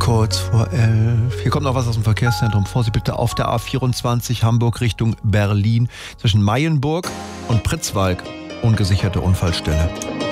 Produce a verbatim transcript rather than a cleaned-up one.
Kurz vor elf. Hier kommt noch was aus dem Verkehrszentrum. Vorsicht bitte auf der A vierundzwanzig Hamburg Richtung Berlin zwischen Mayenburg und Pritzwalk. Ungesicherte Unfallstelle.